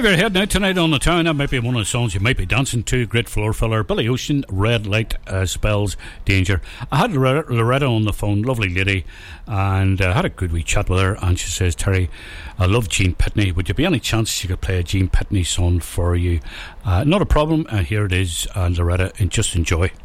you're heading out tonight on the town, that might be one of the songs you might be dancing to. Great floor filler. Billy Ocean, Red Light Spells Danger. I had Loretta on the phone, lovely lady, and I had a good wee chat with her, and she says, Terry, I love Gene Pitney. Would there be any chance she could play a Gene Pitney song for you? Not a problem. Here it is, Loretta, and just enjoy.